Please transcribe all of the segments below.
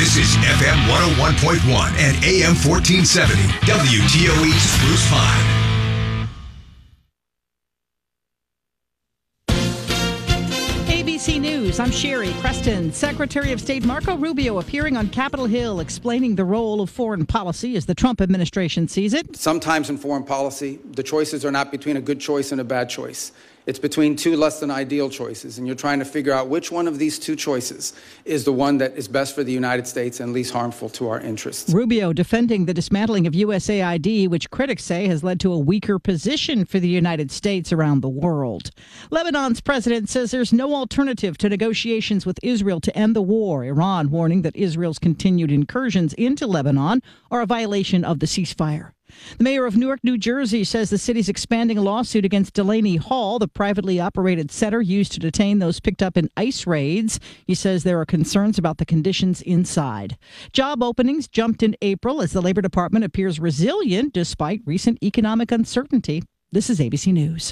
This is FM 101.1 and AM 1470. WTOE Spruce Pine. ABC News, I'm Sherry Preston. Secretary of State Marco Rubio appearing on Capitol Hill explaining the role of foreign policy as the Trump administration sees it. Sometimes in foreign policy, the choices are not between a good choice and a bad choice. It's between two less than ideal choices, and you're trying to figure out which one of these two choices is the one that is best for the United States and least harmful to our interests. Rubio defending the dismantling of USAID, which critics say has led to a weaker position for the United States around the world. Lebanon's president says there's no alternative to negotiations with Israel to end the war. Iran warning that Israel's continued incursions into Lebanon are a violation of the ceasefire. The mayor of Newark, New Jersey, says the city's expanding a lawsuit against Delaney Hall, the privately operated center used to detain those picked up in ICE raids. He says there are concerns about the conditions inside. Job openings jumped in April as the Labor Department appears resilient despite recent economic uncertainty. This is ABC News.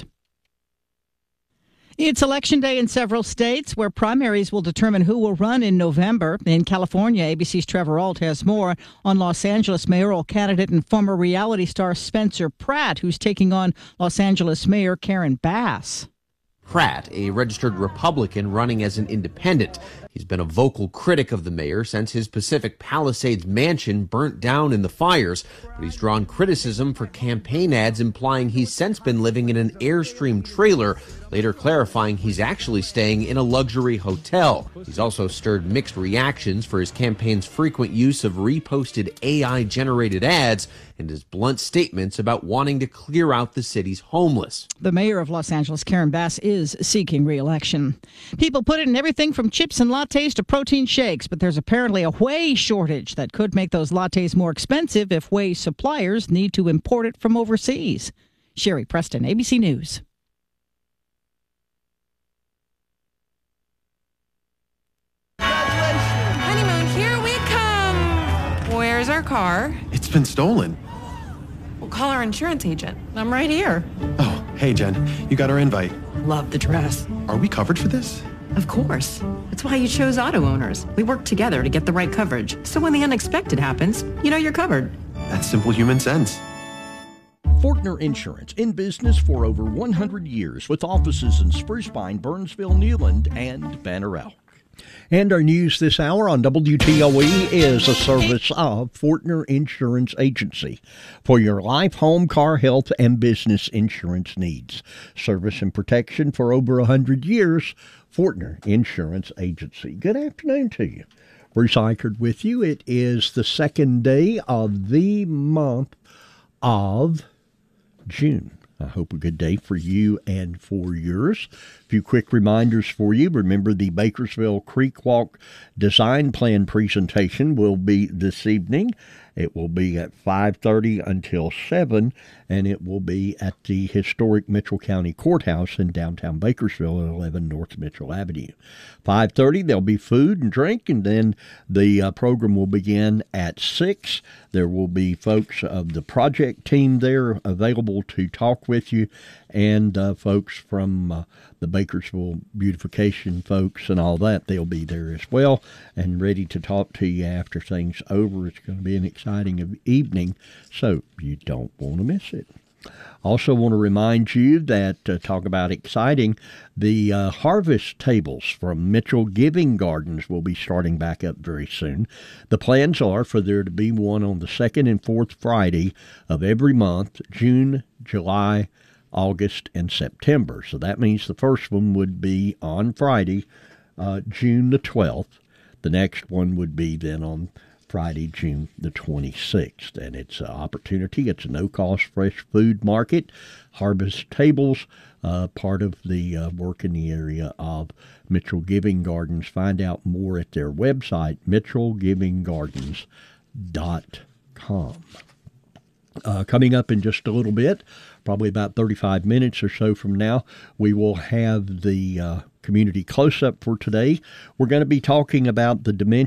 It's Election Day in several states where primaries will determine who will run in November. In California, ABC's Trevor Ault has more on Los Angeles mayoral candidate and former reality star Spencer Pratt, who's taking on Los Angeles Mayor Karen Bass. Pratt, a registered Republican running as an independent. He's been a vocal critic of the mayor since his Pacific Palisades mansion burnt down in the fires, but he's drawn criticism for campaign ads implying he's since been living in an Airstream trailer, later clarifying he's actually staying in a luxury hotel. He's also stirred mixed reactions for his campaign's frequent use of reposted AI-generated ads and his blunt statements about wanting to clear out the city's homeless. The mayor of Los Angeles, Karen Bass, is seeking re-election. People put it in everything from chips and lattes to protein shakes, but there's apparently a whey shortage that could make those lattes more expensive if whey suppliers need to import it from overseas. Sherry Preston, ABC News. Honeymoon, here we come. Where's our car? It's been stolen. We'll call our insurance agent. I'm right here. Oh, hey, Jen. You got our invite. Love the dress. Are we covered for this? Of course. That's why you chose Auto Owners. We work together to get the right coverage. So when the unexpected happens, you know you're covered. That's simple human sense. Fortner Insurance, in business for over 100 years with offices in Spruce Pine, Burnsville, Newland, and Banner Elk. And our news this hour on WTOE is a service of Fortner Insurance Agency for your life, home, car, health, and business insurance needs. Service and protection for over 100 years. Fortner Insurance Agency. Good afternoon to you. Bruce Eichert with you. It is the second day of the month of June. I hope a good day for you and for yours. A few quick reminders for you. Remember, the Bakersville Creek Walk Design Plan presentation will be this evening. It will be at 5:30 until 7, and it will be at the historic Mitchell County Courthouse in downtown Bakersville at 11 North Mitchell Avenue. 5:30, there'll be food and drink, and then the program will begin at 6. There will be folks of the project team there available to talk with you, and folks from the Bakersville beautification folks and all that. They'll be there as well and ready to talk to you after things over. It's going to be an exciting evening, so you don't want to miss it. Also want to remind you that, talk about exciting, the harvest tables from Mitchell Giving Gardens will be starting back up very soon. The plans are for there to be one on the second and fourth Friday of every month, June, July, August, and September. So that means the first one would be on Friday, June the 12th. The next one would be then on Friday, June the 26th. And it's an opportunity. It's a no-cost fresh food market. Harvest tables, part of the work in the area of Mitchell Giving Gardens. Find out more at their website, mitchellgivinggardens.com. Coming up in just a little bit, probably about 35 minutes or so from now, we will have the community close-up for today. We're going to be talking about the Dementia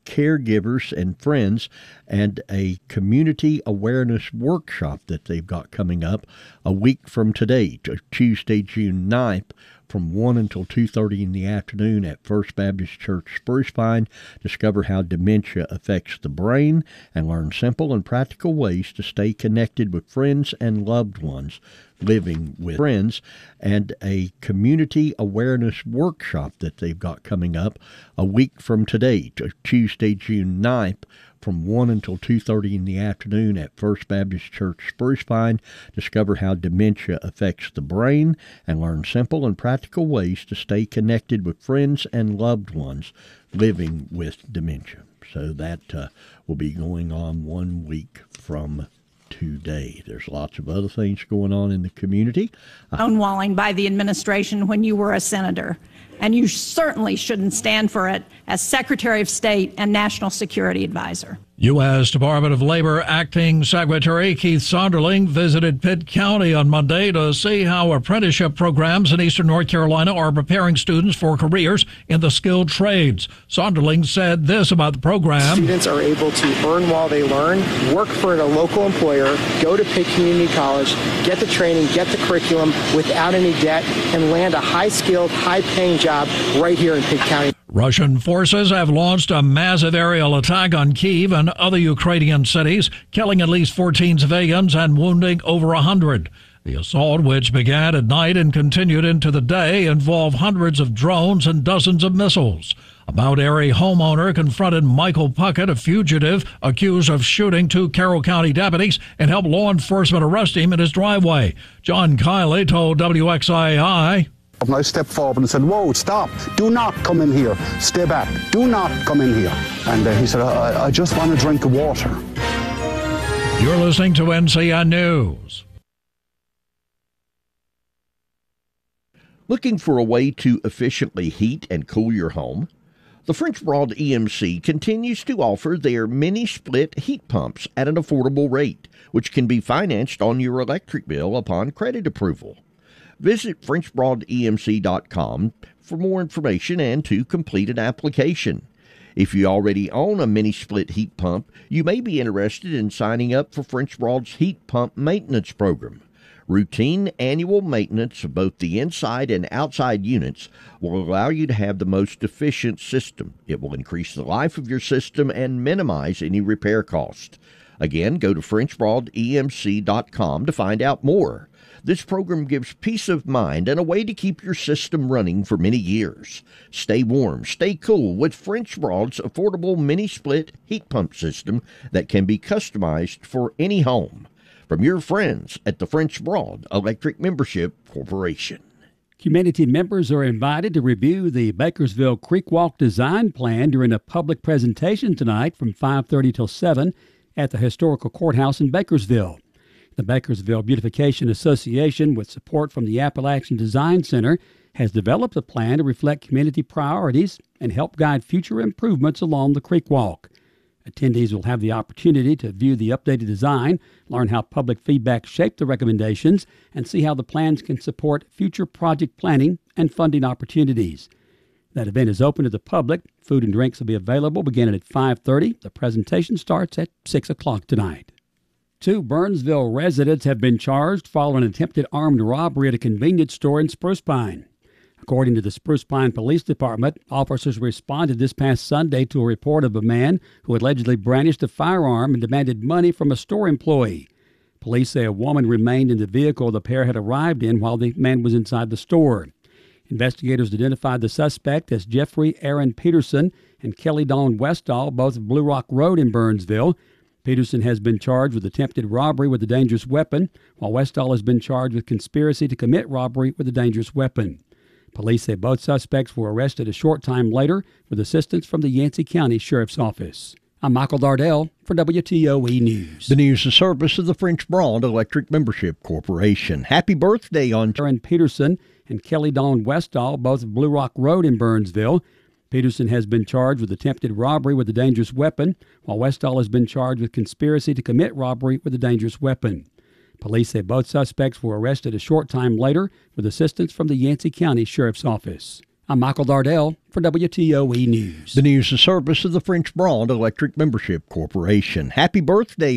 caregivers and friends, and a community awareness workshop that they've got coming up a week from today, Tuesday, June 9th, from 1 until 2:30 in the afternoon at First Baptist Church, Spruce Pine. Discover how dementia affects the brain and learn simple and practical ways to stay connected with friends and loved ones living with friends, and a community awareness workshop that they've got coming up a week from today, Tuesday, June 9th, from 1 until 2:30 in the afternoon at First Baptist Church, Spruce Pine. Discover how dementia affects the brain and learn simple and practical ways to stay connected with friends and loved ones living with dementia. So that will be going on 1 week from today. There's lots of other things going on in the community. Stonewalling by the administration when you were a senator, and you certainly shouldn't stand for it as Secretary of State and National Security Advisor. U.S. Department of Labor Acting Secretary Keith Sonderling visited Pitt County on Monday to see how apprenticeship programs in eastern North Carolina are preparing students for careers in the skilled trades. Sonderling said this about the program. Students are able to earn while they learn, work for a local employer, go to Pitt Community College, get the training, get the curriculum without any debt, and land a high-skilled, high-paying job right here in Pitt County. Russian forces have launched a massive aerial attack on Kyiv and other Ukrainian cities, killing at least 14 civilians and wounding over 100. The assault, which began at night and continued into the day, involved hundreds of drones and dozens of missiles. A Mount Airy homeowner confronted Michael Puckett, a fugitive accused of shooting 2 Carroll County deputies, and helped law enforcement arrest him in his driveway. John Kiley told WXII. I stepped forward and said, "Whoa, stop. Do not come in here. Stay back. Do not come in here." And he said, I just want a drink of water. You're listening to NCN News. Looking for a way to efficiently heat and cool your home? The French Broad EMC continues to offer their mini-split heat pumps at an affordable rate, which can be financed on your electric bill upon credit approval. Visit FrenchBroadEMC.com for more information and to complete an application. If you already own a mini-split heat pump, you may be interested in signing up for French Broad's heat pump maintenance program. Routine annual maintenance of both the inside and outside units will allow you to have the most efficient system. It will increase the life of your system and minimize any repair cost. Again, go to FrenchBroadEMC.com to find out more. This program gives peace of mind and a way to keep your system running for many years. Stay warm, stay cool with French Broad's affordable mini-split heat pump system that can be customized for any home. From your friends at the French Broad Electric Membership Corporation. Community members are invited to review the Bakersville Creek Walk design plan during a public presentation tonight from 5:30 till 7 at the Historical Courthouse in Bakersville. The Bakersville Beautification Association, with support from the Appalachian Design Center, has developed a plan to reflect community priorities and help guide future improvements along the creek walk. Attendees will have the opportunity to view the updated design, learn how public feedback shaped the recommendations, and see how the plans can support future project planning and funding opportunities. That event is open to the public. Food and drinks will be available beginning at 5:30. The presentation starts at 6 o'clock tonight. 2 Burnsville residents have been charged following an attempted armed robbery at a convenience store in Spruce Pine. According to the Spruce Pine Police Department, officers responded this past Sunday to a report of a man who allegedly brandished a firearm and demanded money from a store employee. Police say a woman remained in the vehicle the pair had arrived in while the man was inside the store. Investigators identified the suspect as Jeffrey Aaron Peterson and Kelly Dawn Westall, both of Blue Rock Road in Burnsville. Peterson has been charged with attempted robbery with a dangerous weapon, while Westall has been charged with conspiracy to commit robbery with a dangerous weapon. Police say both suspects were arrested a short time later with assistance from the Yancey County Sheriff's Office. I'm Michael Dardell for WTOE News. The news is service of the French Broad Electric Membership Corporation. Happy birthday on Aaron Peterson and Kelly Dawn Westall, both of Blue Rock Road in Burnsville. Peterson has been charged with attempted robbery with a dangerous weapon, while Westall has been charged with conspiracy to commit robbery with a dangerous weapon. Police say both suspects were arrested a short time later with assistance from the Yancey County Sheriff's Office. I'm Michael Dardell for WTOE News. The news is service of the French Broad Electric Membership Corporation. Happy birthday